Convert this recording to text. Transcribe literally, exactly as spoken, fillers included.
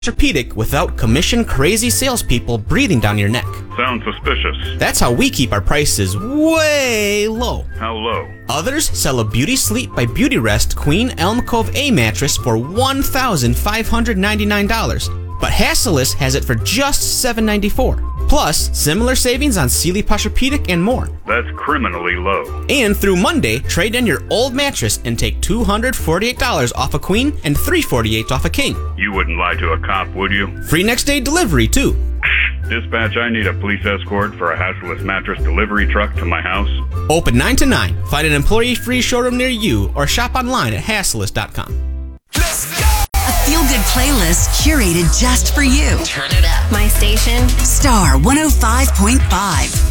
Posturepedic without commission-crazy salespeople breathing down your neck. Sounds suspicious. That's how we keep our prices way low. How low? Others sell a Beauty Sleep by Beautyrest Queen Elm Cove A mattress for one thousand five hundred ninety-nine dollars, but Hassellus has it for just seven hundred ninety-four dollars. Plus, similar savings on Sealy Posturepedic and more. That's criminally low. And through Monday, trade in your old mattress and take two hundred forty-eight dollars off a queen and three hundred forty-eight dollars off a king. You wouldn't lie to a cop, would you? Free next day delivery, too. Dispatch, I need a police escort for a Hassellus mattress delivery truck to my house. Open nine to nine. Find an employee-free showroom near you or shop online at hassellus dot com. Let's go! A feel-good playlist curated just for you. Turn it up. My station. Star one oh five point five.